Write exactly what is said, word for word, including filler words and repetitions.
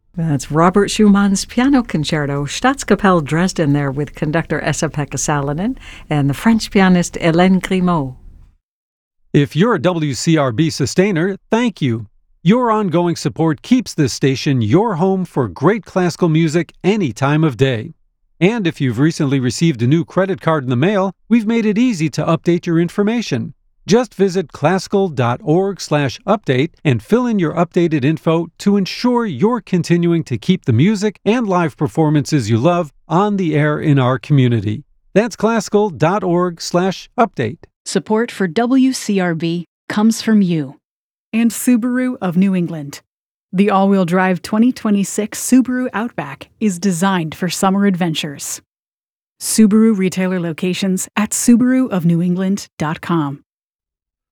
That's Robert Schumann's Piano Concerto, Staatskapelle Dresden there with conductor Esa-Pekka Salonen and the French pianist Hélène Grimaud. If you're a W C R B sustainer, thank you. Your ongoing support keeps this station your home for great classical music any time of day. And if you've recently received a new credit card in the mail, we've made it easy to update your information. Just visit classical.org slash update and fill in your updated info to ensure you're continuing to keep the music and live performances you love on the air in our community. That's classical.org slash update. Support for W C R B comes from you. And Subaru of New England. The all-wheel drive twenty twenty-six Subaru Outback is designed for summer adventures. Subaru retailer locations at subaru of new england dot com.